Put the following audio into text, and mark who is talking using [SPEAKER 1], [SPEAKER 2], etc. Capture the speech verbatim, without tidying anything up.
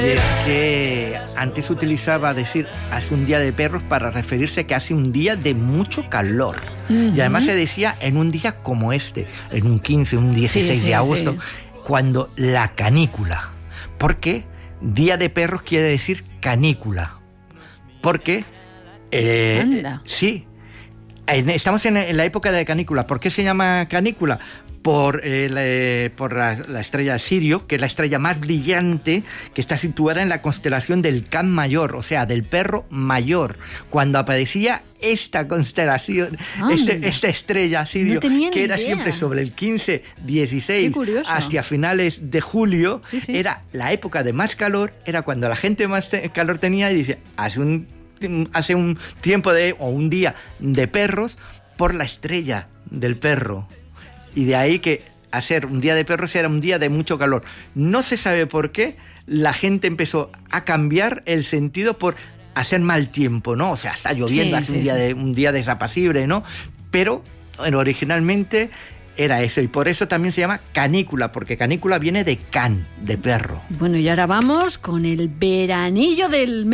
[SPEAKER 1] Es que antes utilizaba decir hace un día de perros para referirse que hace un día de mucho calor. Uh-huh. Y además se decía en un día como este, en un quince, un dieciséis sí, sí, de agosto, sí. cuando la canícula. ¿Por qué? Día de perros quiere decir canícula. Porque, eh,
[SPEAKER 2] Anda.
[SPEAKER 1] sí, estamos en, en la época de canícula. ¿Por qué se llama canícula? Por, eh, la, por la, la estrella Sirio, que es la estrella más brillante, que está situada en la constelación del Can Mayor, o sea, del perro mayor. Cuando aparecía esta constelación, este, esta estrella Sirio,
[SPEAKER 2] no
[SPEAKER 1] que era
[SPEAKER 2] idea.
[SPEAKER 1] siempre sobre el quince, dieciséis, hacia finales de julio,
[SPEAKER 2] sí, sí.
[SPEAKER 1] era la época de más calor, era cuando la gente más te- calor tenía, y dice, hace un, hace un tiempo de, o un día de perros, por la estrella del perro. Y de ahí que hacer un día de perros era un día de mucho calor. No se sabe por qué la gente empezó a cambiar el sentido por hacer mal tiempo, ¿no? O sea, está lloviendo,
[SPEAKER 2] sí,
[SPEAKER 1] hace
[SPEAKER 2] sí,
[SPEAKER 1] un día
[SPEAKER 2] sí.
[SPEAKER 1] de un día desapacible, ¿no? Pero bueno, originalmente era eso, y por eso también se llama canícula, porque canícula viene de can, de perro.
[SPEAKER 2] Bueno, y ahora vamos con el veranillo del